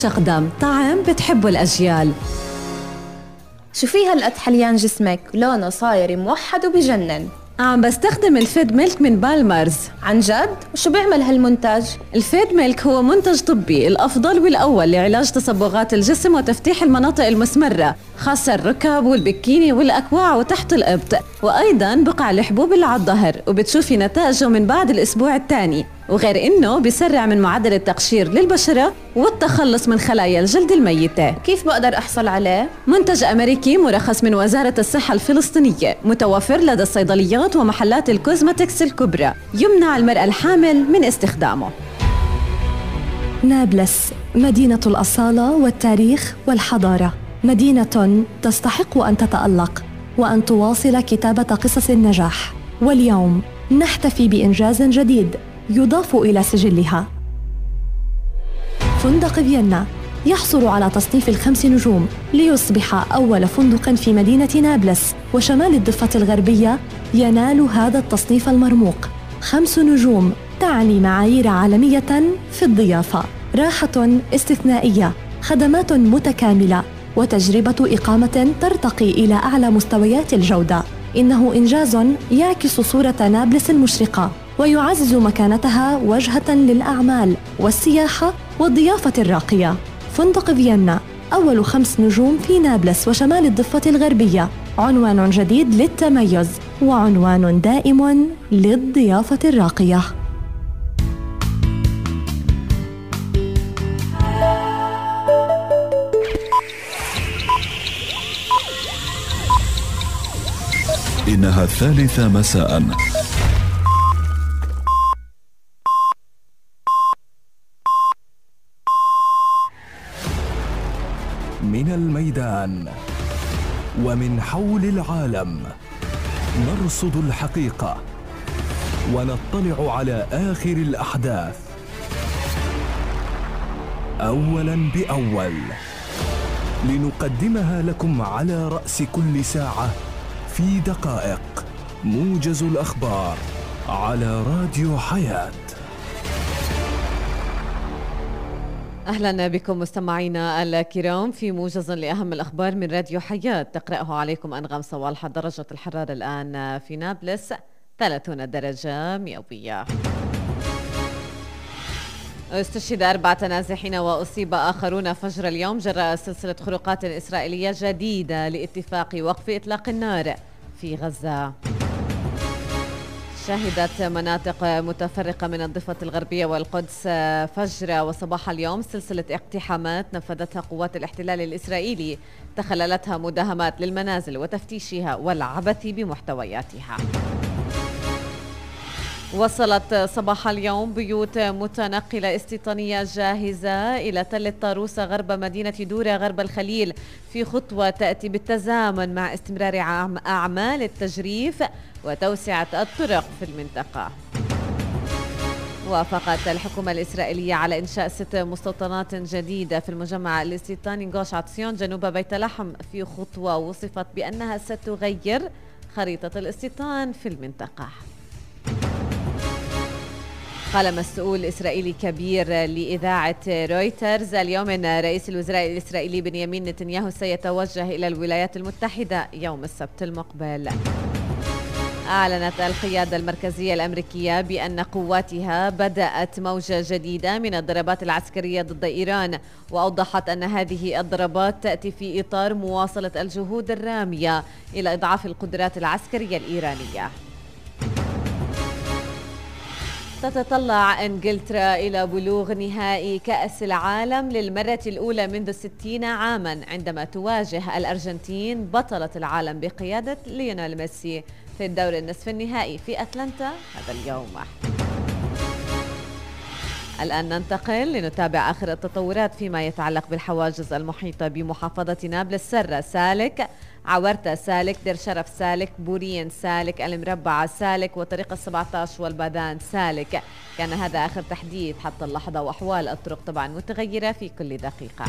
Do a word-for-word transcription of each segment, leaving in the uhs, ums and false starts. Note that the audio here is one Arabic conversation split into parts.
شقدم طعم بتحبه الأجيال. شو في هالقد حليان جسمك؟ لونه صاير موحد وبجنن. عم بستخدم الفيد ميلك من بالمرز. عن جد؟ وشو بيعمل هالمنتج؟ الفيد ميلك هو منتج طبي الأفضل والأول لعلاج تصبغات الجسم وتفتيح المناطق المسمرة، خاصة الركب والبكيني والأكواع وتحت الإبط، وأيضاً بقع الحبوب اللي على الظهر، وبتشوفي نتائجه من بعد الأسبوع الثاني. وغير إنه بيسرع من معدل التقشير للبشرة والتخلص من خلايا الجلد الميتة. كيف بقدر أحصل عليه؟ منتج أمريكي مرخص من وزارة الصحة الفلسطينية، متوفر لدى الصيدليات ومحلات الكوزماتكس الكبرى، يمنع المرأة الحامل من استخدامه. نابلس، مدينة الأصالة والتاريخ والحضارة، مدينة تستحق أن تتألق وأن تواصل كتابة قصص النجاح. واليوم نحتفي بإنجاز جديد يضاف إلى سجلها. فندق فيينا يحصل على تصنيف الخمس نجوم ليصبح أول فندق في مدينة نابلس وشمال الضفة الغربية ينال هذا التصنيف المرموق. خمس نجوم تعني معايير عالمية في الضيافة، راحة استثنائية، خدمات متكاملة، وتجربة إقامة ترتقي إلى أعلى مستويات الجودة. إنه إنجاز يعكس صورة نابلس المشرقة ويعزز مكانتها وجهة للأعمال والسياحة والضيافة الراقية. فندق فيينا أول خمس نجوم في نابلس وشمال الضفة الغربية، عنوان جديد للتميز وعنوان دائم للضيافة الراقية. إنها الثالثة مساءً. من الميدان ومن حول العالم نرصد الحقيقة ونطلع على آخر الأحداث أولاً بأول، لنقدمها لكم على رأس كل ساعة في دقائق. موجز الأخبار على راديو حياة. أهلا بكم مستمعينا الكرام في موجز لأهم الأخبار من راديو حياة، تقرأه عليكم أنغام صوالح. درجة الحرارة الآن في نابلس ثلاثين درجة مئوية. استشهد أربعة نازحين وأصيب آخرون فجر اليوم جراء سلسلة خروقات إسرائيلية جديدة لاتفاق وقف إطلاق النار في غزة. شهدت مناطق متفرقة من الضفة الغربية والقدس فجر وصباح اليوم سلسلة اقتحامات نفذتها قوات الاحتلال الإسرائيلي تخللتها مداهمات للمنازل وتفتيشها والعبث بمحتوياتها. وصلت صباح اليوم بيوت متنقلة استيطانية جاهزة إلى تل الطاروسة غرب مدينة دورة غرب الخليل في خطوة تأتي بالتزامن مع استمرار أعمال التجريف وتوسعة الطرق في المنطقة. وافقت الحكومة الإسرائيلية على إنشاء ست مستوطنات جديدة في المجمع الاستيطاني غوش عطسيون جنوب بيت لحم في خطوة وصفت بأنها ستغير خريطة الاستيطان في المنطقة. قال مسؤول إسرائيلي كبير لإذاعة رويترز اليوم أن رئيس الوزراء الإسرائيلي بنيامين نتنياهو سيتوجه إلى الولايات المتحدة يوم السبت المقبل. أعلنت القيادة المركزية الأمريكية بأن قواتها بدأت موجة جديدة من الضربات العسكرية ضد إيران، وأوضحت أن هذه الضربات تأتي في إطار مواصلة الجهود الرامية إلى إضعاف القدرات العسكرية الإيرانية. تتطلع إنجلترا إلى بلوغ نهائي كأس العالم للمرة الأولى منذ ستين عاما عندما تواجه الأرجنتين بطلة العالم بقيادة ليونيل ميسي في الدور النصف النهائي في أتلانتا هذا اليوم. الآن ننتقل لنتابع آخر التطورات فيما يتعلق بالحواجز المحيطة بمحافظة نابلس. سرة سالك، عورتة سالك، دير شرف سالك، بورين سالك، المربعة سالك، وطريق السبعة عشر والبادان سالك. كان هذا آخر تحديث حتى اللحظة، وأحوال الطرق طبعا متغيرة في كل دقيقة.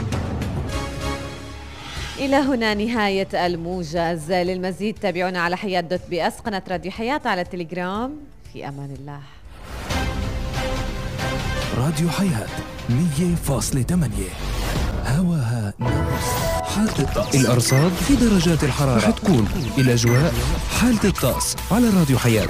إلى هنا نهاية الموجز. للمزيد تابعونا على حياة دوت بي اس، قناة راديو حياة على التليجرام. في أمان الله. راديو حياة مية فاصلة ثمانية. هواها نابلس. حالة الطقس. الأرصاد في درجات الحرارة رح تكون الأجواء حالة الطقس على راديو حياة.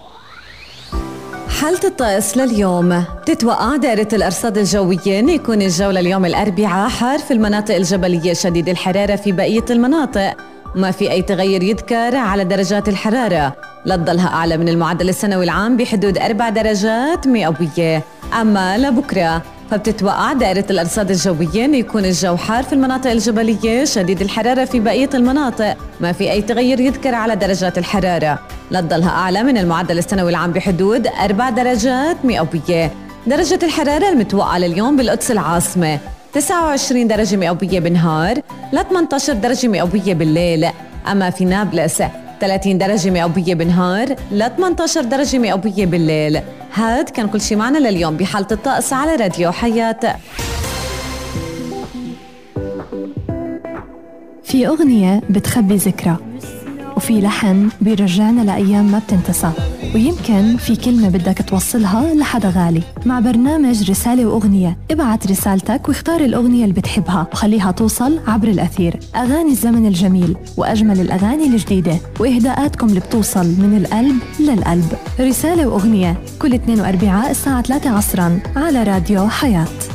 حالة الطقس لليوم بتتوقع دائرة الأرصاد الجوية أن يكون الجو لليوم الأربعاء حار في المناطق الجبلية شديد الحرارة في بقية المناطق، ما في أي تغير يذكر على درجات الحرارة، لا تضلها أعلى من المعدل السنوي العام بحدود أربع درجات مئوية. أما لبكرة فبتتوقع دائرة الأرصاد الجوية أن يكون الجو حار في المناطق الجبلية شديد الحرارة في بقية المناطق، ما في أي تغير يذكر على درجات الحرارة، لا تضلها أعلى من المعدل السنوي العام بحدود أربع درجات مئوية. درجة الحرارة المتوقعة لليوم بالقدس العاصمة تسعة وعشرين درجة مئوية بالنهار ل ثمانية عشر درجة مئوية بالليل، أما في نابلس ثلاثين درجة مئوية بالنهار ل ثمانية عشر درجة مئوية بالليل. هاد كان كل شي معنا لليوم بحالة الطقس على راديو حياة. في أغنية بتخبي ذكرى، وفي لحن بيرجعنا لأيام ما بتنتسى، ويمكن في كلمة بدك توصلها لحدا غالي. مع برنامج رسالة وأغنية، ابعت رسالتك واختار الأغنية اللي بتحبها وخليها توصل عبر الأثير. أغاني الزمن الجميل وأجمل الأغاني الجديدة وإهداءاتكم اللي بتوصل من القلب للقلب. رسالة وأغنية كل اثنين وأربعاء الساعة ثلاثة عصراً على راديو حياة.